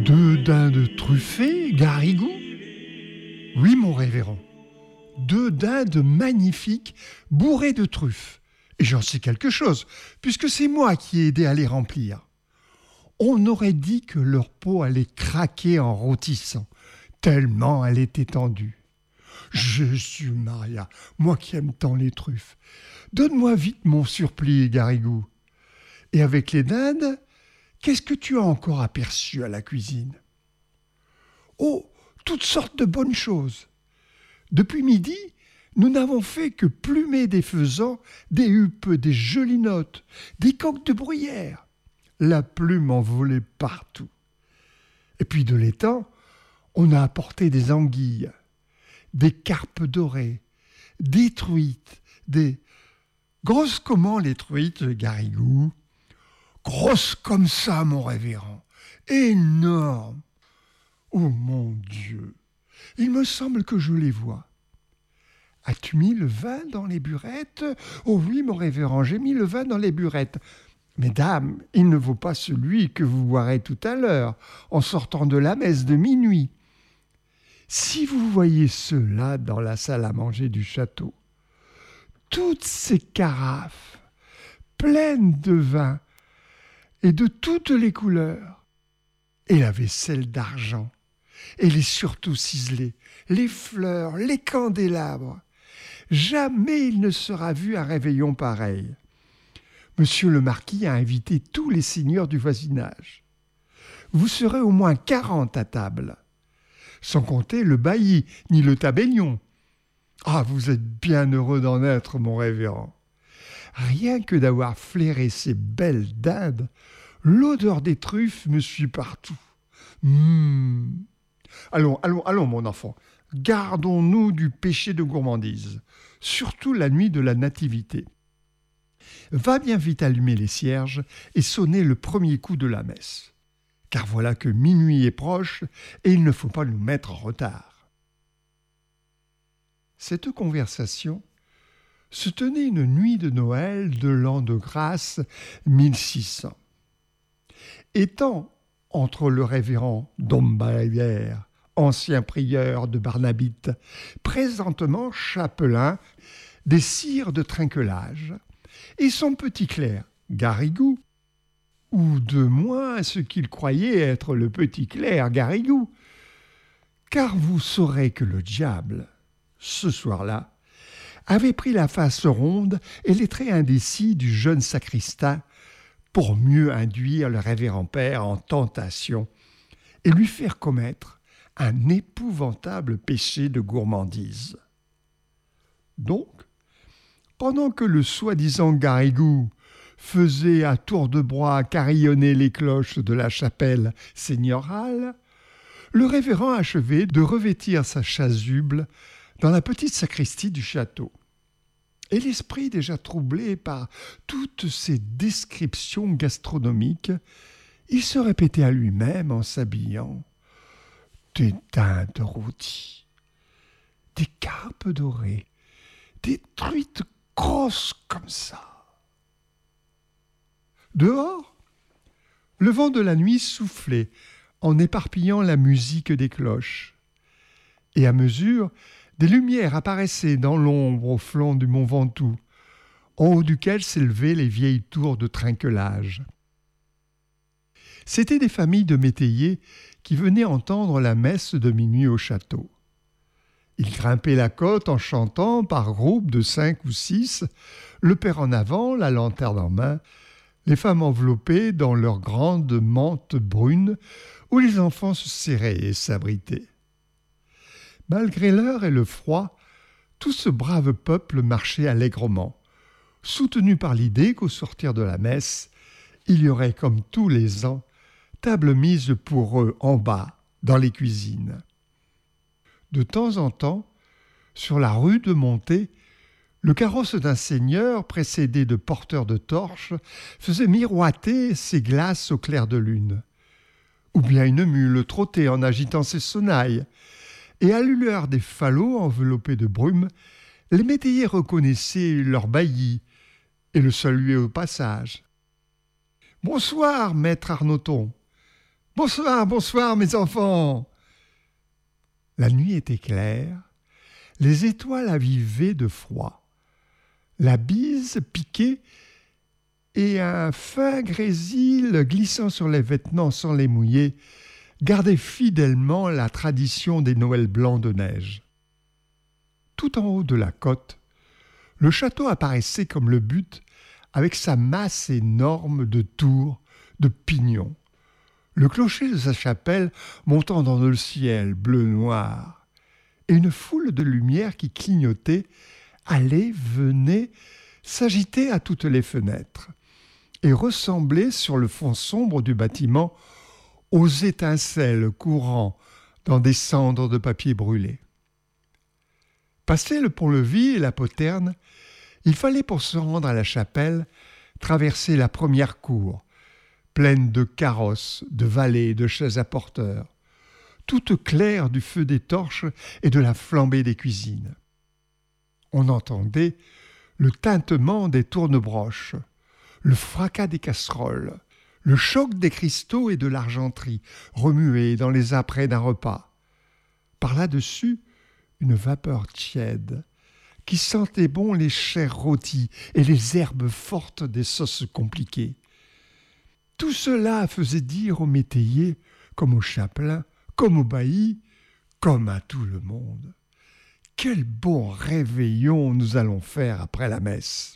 Deux dindes truffées, Garrigou ? Oui, mon révérend. Deux dindes magnifiques, bourrées de truffes. Et j'en sais quelque chose, puisque c'est moi qui ai aidé à les remplir. On aurait dit que leur peau allait craquer en rôtissant, tellement elle était tendue. Jésus Maria, moi qui aime tant les truffes, donne-moi vite mon surplis, Garrigou. Et avec les dindes, qu'est-ce que tu as encore aperçu à la cuisine ? Oh, toutes sortes de bonnes choses. Depuis midi, nous n'avons fait que plumer des faisans, des huppes, des gelinottes, des coqs de bruyère. La plume en volait partout. Et puis de l'étang, on a apporté des anguilles, des carpes dorées, des truites, des... Grosses comment les truites, Garrigou ? Grosses comme ça, mon révérend. Énormes. Oh mon Dieu, il me semble que je les vois. As-tu mis le vin dans les burettes ? Oh oui, mon révérend, j'ai mis le vin dans les burettes. Mesdames, il ne vaut pas celui que vous boirez tout à l'heure, en sortant de la messe de minuit. Si vous voyez ceux-là dans la salle à manger du château, toutes ces carafes, pleines de vin, et de toutes les couleurs, et la vaisselle d'argent, et les surtout ciselés, les fleurs, les candélabres. Jamais il ne sera vu un réveillon pareil. Monsieur le marquis a invité tous les seigneurs du voisinage. Vous serez au moins 40 à table, sans compter le bailli ni le tabellion. Ah, vous êtes bien heureux d'en être, mon révérend. Rien que d'avoir flairé ces belles dindes, l'odeur des truffes me suit partout. Allons, mon enfant, gardons-nous du péché de gourmandise, surtout la nuit de la nativité. Va bien vite allumer les cierges et sonner le premier coup de la messe, car voilà que minuit est proche et il ne faut pas nous mettre en retard. Cette conversation se tenait une nuit de Noël de l'an de grâce 1600. Étant entre le révérend Dombalier, ancien prieur de Barnabite, présentement chapelain des sires de Trinquelage, et son petit clerc, Garrigou, ou de moins ce qu'il croyait être le petit clerc Garrigou, car vous saurez que le diable, ce soir-là, avait pris la face ronde et les traits indécis du jeune sacristain pour mieux induire le révérend père en tentation et lui faire commettre un épouvantable péché de gourmandise. Donc, pendant que le soi-disant Garrigou faisait à tour de bras carillonner les cloches de la chapelle seigneurale, le révérend achevait de revêtir sa chasuble dans la petite sacristie du château. Et l'esprit déjà troublé par toutes ces descriptions gastronomiques, il se répétait à lui-même en s'habillant des dindes rôties, des carpes dorées, des truites grosses comme ça. Dehors, le vent de la nuit soufflait en éparpillant la musique des cloches. Et à mesure, des lumières apparaissaient dans l'ombre au flanc du mont Ventoux, en haut duquel s'élevaient les vieilles tours de Trinquelage. C'étaient des familles de métayers qui venaient entendre la messe de minuit au château. Ils grimpaient la côte en chantant par groupes de 5 ou 6, le père en avant, la lanterne en main, les femmes enveloppées dans leurs grandes mantes brunes où les enfants se serraient et s'abritaient. Malgré l'heure et le froid, tout ce brave peuple marchait allègrement, soutenu par l'idée qu'au sortir de la messe, il y aurait comme tous les ans table mise pour eux en bas, dans les cuisines. De temps en temps, sur la rude montée, le carrosse d'un seigneur, précédé de porteurs de torches, faisait miroiter ses glaces au clair de lune. Ou bien une mule trottait en agitant ses sonnailles, et à l'lueur des falots enveloppés de brume, les métayers reconnaissaient leur bailli et le saluaient au passage. « Bonsoir, maître Arnoton !»« Bonsoir, bonsoir mes enfants. La nuit était claire, les étoiles avivaient de froid, la bise piquait et un fin grésil glissant sur les vêtements sans les mouiller gardait fidèlement la tradition des Noëls blancs de neige. Tout en haut de la côte, le château apparaissait comme le but avec sa masse énorme de tours, de pignons, le clocher de sa chapelle montant dans le ciel bleu-noir, et une foule de lumières qui clignotaient, allaient, venaient, s'agitaient à toutes les fenêtres, et ressemblaient sur le fond sombre du bâtiment aux étincelles courant dans des cendres de papier brûlé. Passé le pont-levis et la poterne, il fallait pour se rendre à la chapelle traverser la première cour, pleine de carrosses, de valets, de chaises à porteurs, toute claire du feu des torches et de la flambée des cuisines. On entendait le tintement des tournebroches, le fracas des casseroles, le choc des cristaux et de l'argenterie remués dans les apprêts d'un repas. Par là-dessus, une vapeur tiède qui sentait bon les chairs rôties et les herbes fortes des sauces compliquées. Tout cela faisait dire aux métayers, comme aux chapelains, comme aux baillis, comme à tout le monde. Quel bon réveillon nous allons faire après la messe.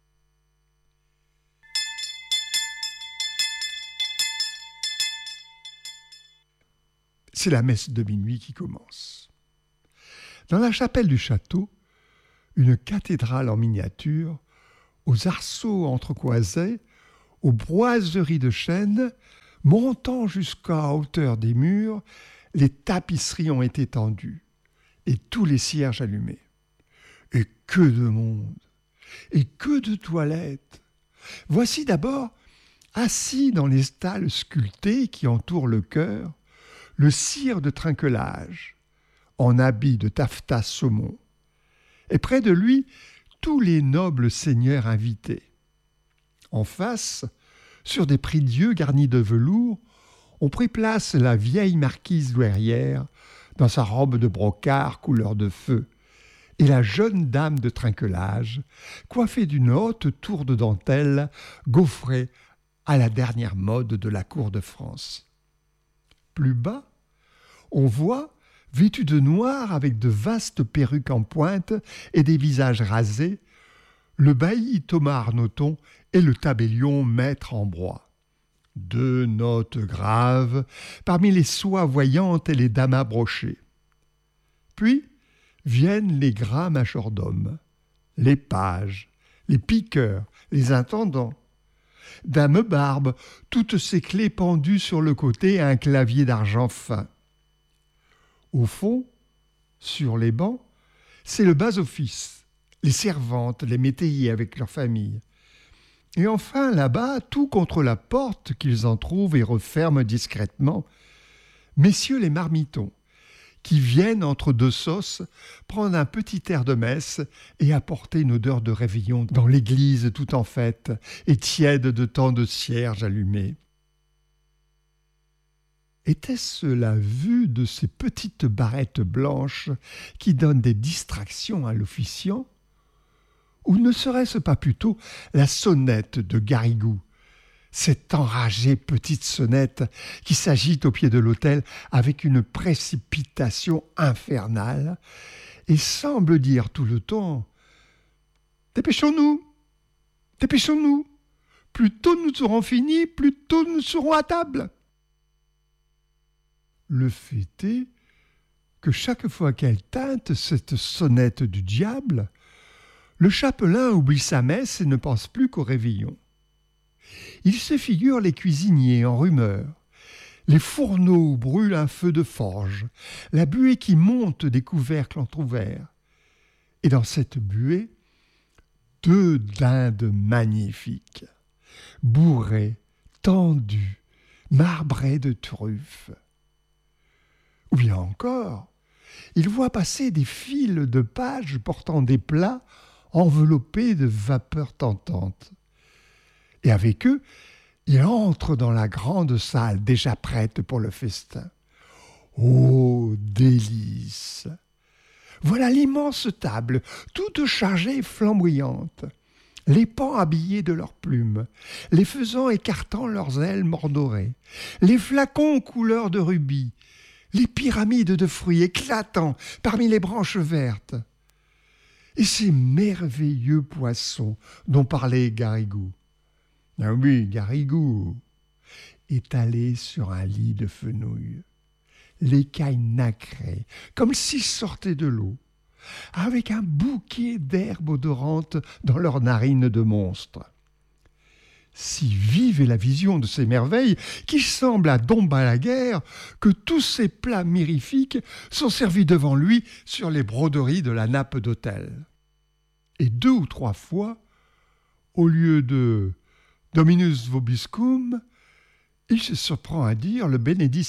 C'est la messe de minuit qui commence. Dans la chapelle du château, une cathédrale en miniature, aux arceaux entrecroisés, aux boiseries de chêne, montant jusqu'à hauteur des murs, les tapisseries ont été tendues et tous les cierges allumés. Et que de monde, et que de toilettes. Voici d'abord, assis dans les stalles sculptées qui entourent le chœur, le sire de trinquelage, en habit de taffetas saumon, et près de lui, tous les nobles seigneurs invités. En face, sur des prie-dieu garnis de velours, ont pris place la vieille marquise douairière dans sa robe de brocart couleur de feu, et la jeune dame de trinquelage, coiffée d'une haute tour de dentelle gaufrée à la dernière mode de la cour de France. Plus bas, on voit, vêtus de noir avec de vastes perruques en pointe et des visages rasés, le bailli Thomas Arnoton et le tabellion Maître Ambroise. Deux notes graves parmi les soies voyantes et les damas brochés. Puis viennent les gras majordomes, les pages, les piqueurs, les intendants. Dame Barbe, toutes ses clés pendues sur le côté à un clavier d'argent fin. Au fond, sur les bancs, c'est le bas-office, les servantes, les métayers avec leurs familles. Et enfin, là-bas, tout contre la porte qu'ils entr'ouvrent et referment discrètement, messieurs les marmitons, qui viennent entre deux sauces prendre un petit air de messe et apporter une odeur de réveillon dans l'église tout en fête et tiède de tant de cierges allumés. Était-ce la vue de ces petites barrettes blanches qui donnent des distractions à l'officiant? Ou ne serait-ce pas plutôt la sonnette de Garrigou, cette enragée petite sonnette qui s'agite au pied de l'autel avec une précipitation infernale et semble dire tout le temps « Dépêchons-nous, dépêchons-nous, plus tôt nous aurons fini, plus tôt nous serons à table !» Le fait est que chaque fois qu'elle tinte cette sonnette du diable, le chapelain oublie sa messe et ne pense plus qu'au réveillon. Il se figure les cuisiniers en rumeur, les fourneaux où brûle un feu de forge, la buée qui monte des couvercles entr'ouverts. Et dans cette buée, deux dindes magnifiques, bourrées, tendues, marbrées de truffes. Ou bien encore, il voit passer des files de pages portant des plats enveloppés de vapeurs tentantes. Et avec eux, Il entre dans la grande salle déjà prête pour le festin. Oh, délice! Voilà l'immense table, toute chargée et flamboyante. Les paons habillés de leurs plumes, les faisans écartant leurs ailes mordorées, les flacons couleur de rubis, les pyramides de fruits éclatants parmi les branches vertes. Et ces merveilleux poissons dont parlait Garrigou. Ah oui, Garrigou, étalé sur un lit de fenouil, l'écaille nacrée, comme s'ils sortaient de l'eau, avec un bouquet d'herbes odorantes dans leurs narines de monstres. Si vive est la vision de ces merveilles qu'il semble à Dom Balaguer que tous ces plats mirifiques sont servis devant lui sur les broderies de la nappe d'autel. Et 2 ou 3 fois, au lieu de « Dominus vobiscum », il se surprend à dire le « Benedicite ».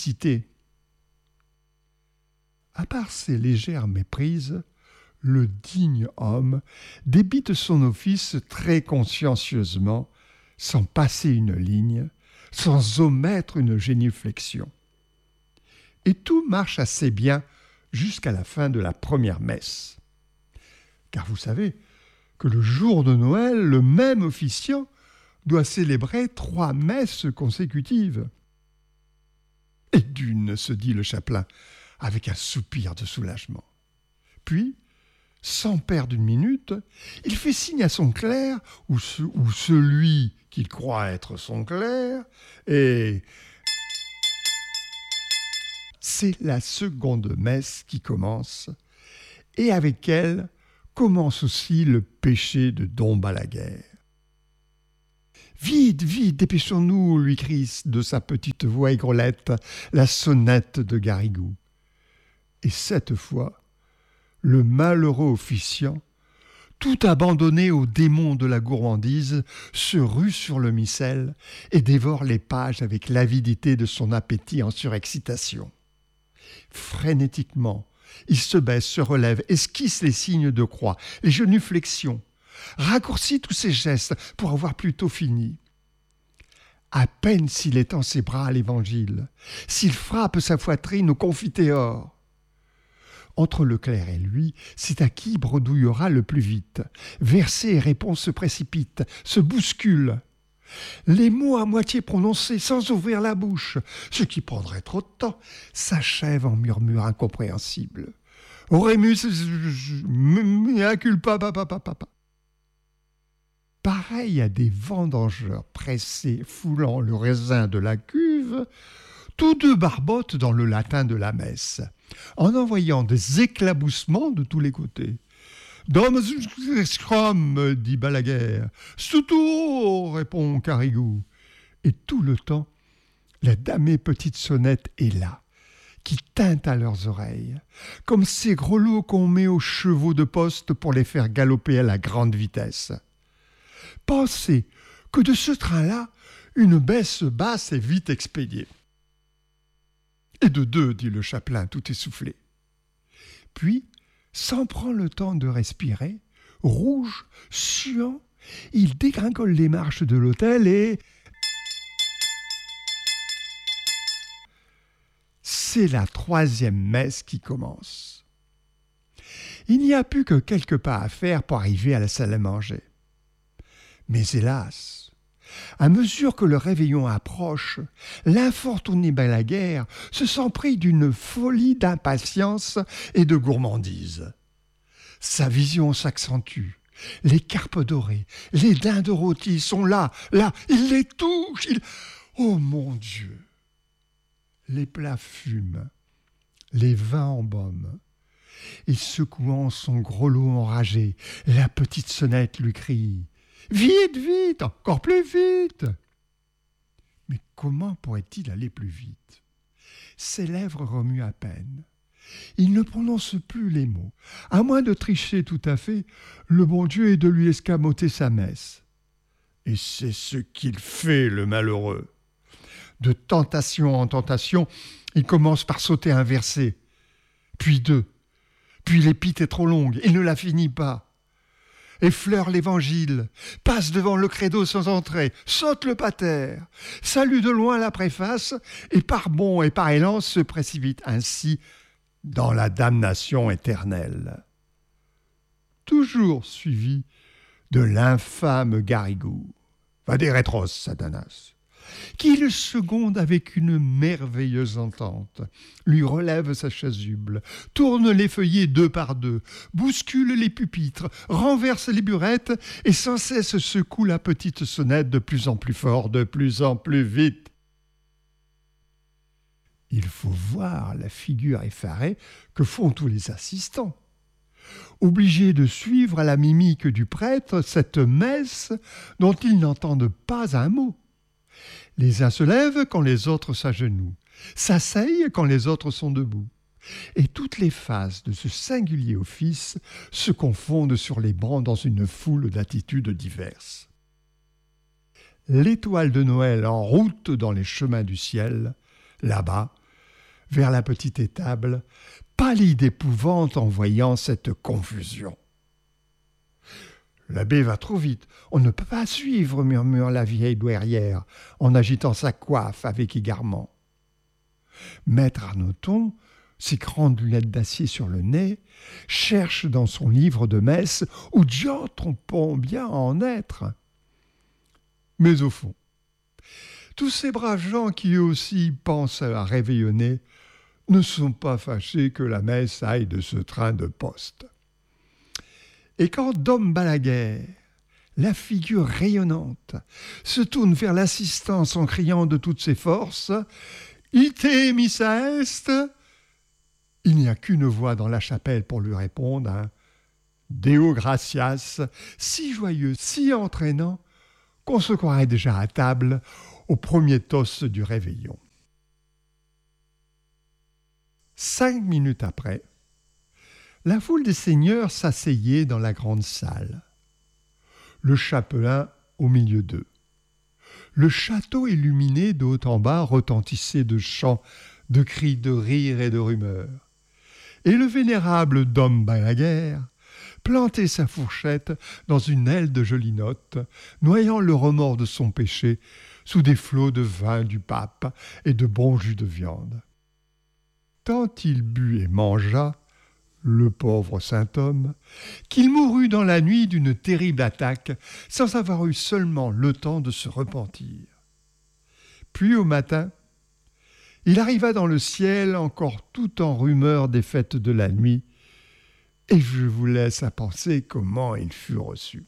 À part ces légères méprises, le digne homme débite son office très consciencieusement, sans passer une ligne, sans omettre une génuflexion. Et tout marche assez bien jusqu'à la fin de la première messe. Car vous savez que le jour de Noël, le même officiant doit célébrer 3 messes consécutives. Et d'une, se dit le chapelain, avec un soupir de soulagement. Puis, sans perdre une minute, il fait signe à son clerc, ou celui qu'il croit être son clerc, et c'est la seconde messe qui commence, et avec elle commence aussi le péché de Dom Balaguer. « Vite, vite, dépêchons-nous » lui crie de sa petite voix aigrelette la sonnette de Garrigou. Et cette fois, le malheureux officiant, tout abandonné aux démons de la gourmandise, se rue sur le missel et dévore les pages avec l'avidité de son appétit en surexcitation. Frénétiquement, il se baisse, se relève, esquisse les signes de croix, les genuflexions, raccourcit tous ses gestes pour avoir plus tôt fini. À peine s'il étend ses bras à l'Évangile, s'il frappe sa poitrine au confiteor. Entre le clerc et lui, c'est à qui bredouillera le plus vite. Versets et réponses se précipitent, se bousculent. Les mots à moitié prononcés sans ouvrir la bouche, ce qui prendrait trop de temps, s'achèvent en murmures incompréhensibles. Oremus, mea culpa, papa. Pareil à des vendangeurs pressés foulant le raisin de la cuve, tous 2 barbotent dans le latin de la messe, en envoyant des éclaboussements de tous les côtés. « Dom scrum » dit Balaguer. « Stuto » répond Garrigou. Et tout le temps, la damnée petite sonnette est là, qui teinte à leurs oreilles, comme ces grelots qu'on met aux chevaux de poste pour les faire galoper à la grande vitesse. Pensez que de ce train-là, une baisse basse est vite expédiée. Et de 2, dit le chapelain, tout essoufflé. Puis, sans prendre le temps de respirer, rouge, suant, il dégringole les marches de l'autel et... C'est la 3e messe qui commence. Il n'y a plus que quelques pas à faire pour arriver à la salle à manger. Mais hélas, à mesure que le réveillon approche, l'infortuné Balaguer se sent pris d'une folie d'impatience et de gourmandise. Sa vision s'accentue. Les carpes dorées, les dindes rôties sont là, il les touche, Oh mon Dieu! Les plats fument, les vins embaument. Et secouant son grelot enragé, la petite sonnette lui crie « Vite, vite, encore plus vite !» Mais comment pourrait-il aller plus vite? Ses lèvres remuent à peine. Il ne prononce plus les mots. À moins de tricher tout à fait, le bon Dieu est de lui escamoter sa messe. Et c'est ce qu'il fait, le malheureux. De tentation en tentation, il commence par sauter un verset, puis 2, puis l'épître est trop longue, il ne la finit pas. effleure l'évangile, passe devant le credo sans entrée, saute le pater, salue de loin la préface et par bond et par élan se précipite ainsi dans la damnation éternelle. Toujours suivi de l'infâme Garrigou, Vadérétros Satanas, qui le seconde avec une merveilleuse entente, lui relève sa chasuble, tourne les feuillets deux par deux, bouscule les pupitres, renverse les burettes et sans cesse secoue la petite sonnette de plus en plus fort, de plus en plus vite. Il faut voir la figure effarée que font tous les assistants, obligés de suivre à la mimique du prêtre cette messe dont ils n'entendent pas un mot. Les uns se lèvent quand les autres s'agenouillent, s'asseyent quand les autres sont debout. Et toutes les phases de ce singulier office se confondent sur les bancs dans une foule d'attitudes diverses. L'étoile de Noël en route dans les chemins du ciel, là-bas, vers la petite étable, pâlit d'épouvante en voyant cette confusion. L'abbé va trop vite, on ne peut pas suivre, murmure la vieille douairière, en agitant sa coiffe avec égarement. Maître Arnoton, ses grandes lunettes d'acier sur le nez, cherche dans son livre de messe où diantre on peut bien en être. Mais au fond, tous ces braves gens qui eux aussi pensent à réveillonner ne sont pas fâchés que la messe aille de ce train de poste. Et quand Dom Balaguer, la figure rayonnante, se tourne vers l'assistance en criant de toutes ses forces « Ite missa est », il n'y a qu'une voix dans la chapelle pour lui répondre, un « Deo gratias », si joyeux, si entraînant, qu'on se croirait déjà à table au premier toast du réveillon. 5 minutes après, la foule des seigneurs s'asseyait dans la grande salle. Le chapelain au milieu d'eux. Le château illuminé de haut en bas retentissait de chants, de cris, de rires et de rumeurs. Et le vénérable Dom Balaguer plantait sa fourchette dans une aile de gelinotte, noyant le remords de son péché sous des flots de vin du pape et de bons jus de viande. Tant il but et mangea, le pauvre saint homme, qu'il mourut dans la nuit d'une terrible attaque, sans avoir eu seulement le temps de se repentir. Puis au matin, il arriva dans le ciel encore tout en rumeur des fêtes de la nuit, et je vous laisse à penser comment il fut reçu.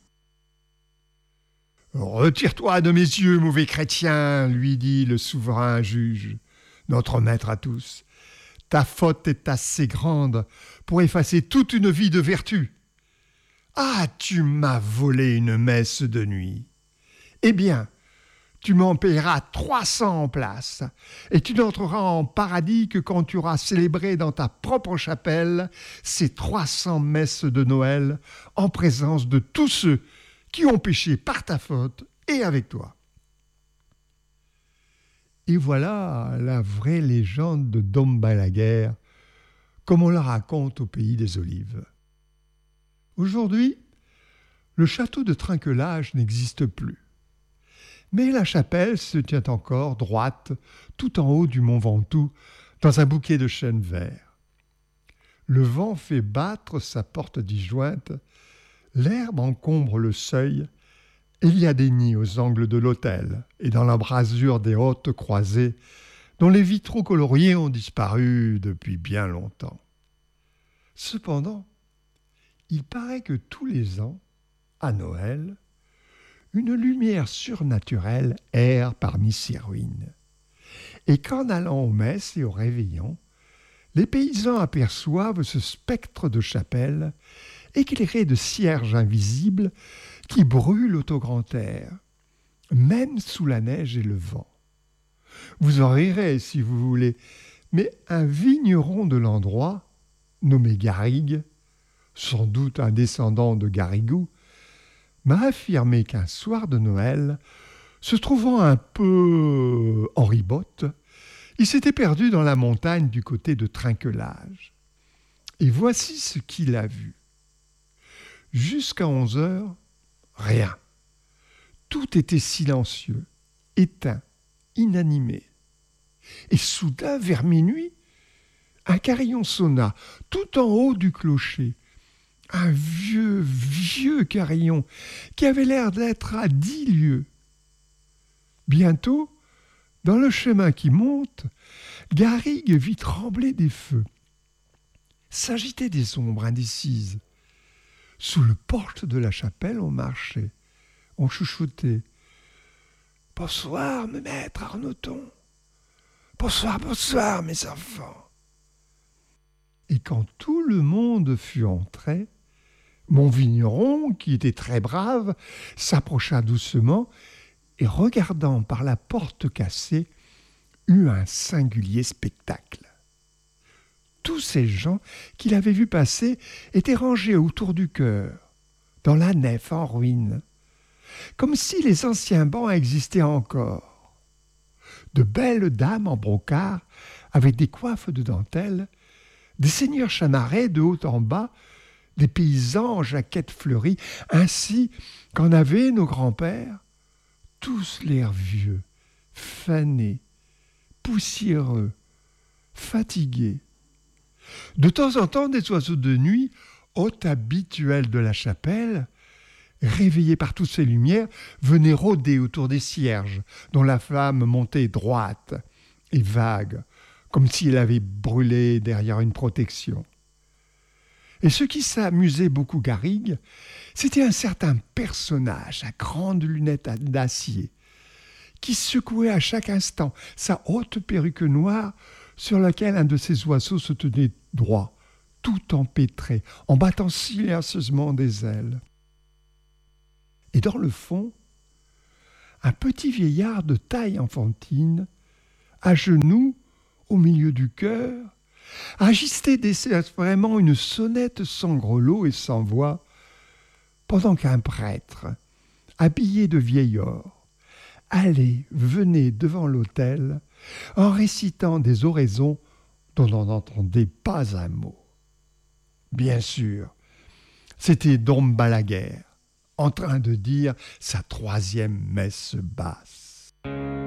« Retire-toi de mes yeux, mauvais chrétien, lui dit le souverain juge, notre maître à tous. Ta faute est assez grande pour effacer toute une vie de vertu. Ah, tu m'as volé une messe de nuit. Eh bien, tu m'en payeras 300 en place, et tu n'entreras en paradis que quand tu auras célébré dans ta propre chapelle ces 300 messes de Noël en présence de tous ceux qui ont péché par ta faute et avec toi. » Et voilà la vraie légende de Dom Balaguer, comme on la raconte au pays des Olives. Aujourd'hui, le château de Trinquelage n'existe plus. Mais la chapelle se tient encore droite, tout en haut du mont Ventoux, dans un bouquet de chênes verts. Le vent fait battre sa porte disjointe, l'herbe encombre le seuil, et il y a des nids aux angles de l'autel et dans l'embrasure des hautes croisées, dont les vitraux coloriés ont disparu depuis bien longtemps. Cependant, il paraît que tous les ans, à Noël, une lumière surnaturelle erre parmi ces ruines, et qu'en allant aux messes et aux réveillons, les paysans aperçoivent ce spectre de chapelle éclairé de cierges invisibles qui brûlent au grand air, même sous la neige et le vent. Vous en rirez si vous voulez, mais un vigneron de l'endroit, nommé Garrigue, sans doute un descendant de Garrigou, m'a affirmé qu'un soir de Noël, se trouvant un peu en ribote, il s'était perdu dans la montagne du côté de Trinquelage. Et voici ce qu'il a vu. Jusqu'à 11 heures, rien. Tout était silencieux, éteint, inanimé. Et soudain, vers minuit, un carillon sonna tout en haut du clocher. Un vieux carillon qui avait l'air d'être à 10 lieues. Bientôt, dans le chemin qui monte, Garrigue vit trembler des feux. S'agitaient des ombres indécises. Sous le porche de la chapelle, on marchait, on chuchotait. « Bonsoir, mes maîtres Arnoton. Bonsoir, bonsoir, mes enfants. » Et quand tout le monde fut entré, mon vigneron, qui était très brave, s'approcha doucement et, regardant par la porte cassée, eut un singulier spectacle. Tous ces gens qu'il avait vus passer étaient rangés autour du chœur, dans la nef en ruine, comme si les anciens bancs existaient encore. De belles dames en brocart, avec des coiffes de dentelle, des seigneurs chamarrés de haut en bas, des paysans en jaquettes fleuries, ainsi qu'en avaient nos grands-pères, tous l'air vieux, fanés, poussiéreux, fatigués. De temps en temps, des oiseaux de nuit, hôtes habituels de la chapelle, réveillés par toutes ces lumières, venaient rôder autour des cierges, dont la flamme montait droite et vague, comme si elle avait brûlé derrière une protection. Et ce qui s'amusait beaucoup Garrigue, c'était un certain personnage à grandes lunettes d'acier, qui secouait à chaque instant sa haute perruque noire sur laquelle un de ces oiseaux se tenait droit, tout empêtré, en battant silencieusement des ailes. Et dans le fond, un petit vieillard de taille enfantine, à genoux, au milieu du chœur, agissait désespérément une sonnette sans grelot et sans voix, pendant qu'un prêtre, habillé de vieil or, allait, venait devant l'autel, en récitant des oraisons dont on n'entendait pas un mot. Bien sûr, c'était Dom Balaguer, en train de dire sa 3e messe basse.